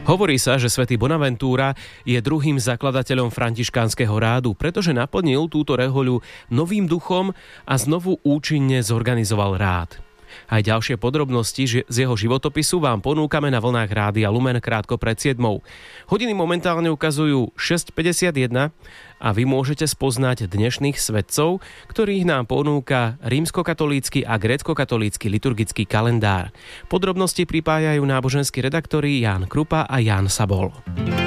Hovorí sa, že svätý Bonaventura je druhým zakladateľom františkánskeho rádu, pretože naplnil túto rehoľu novým duchom a znovu účinne zorganizoval rád. Aj ďalšie podrobnosti z jeho životopisu vám ponúkame na vlnách Rádia Lumen krátko pred 7. Hodiny momentálne ukazujú 6:51 a vy môžete spoznať dnešných svetcov, ktorých nám ponúka rímskokatolícky a gréckokatolícky liturgický kalendár. Podrobnosti pripájajú náboženskí redaktori Ján Krupa a Ján Sabol.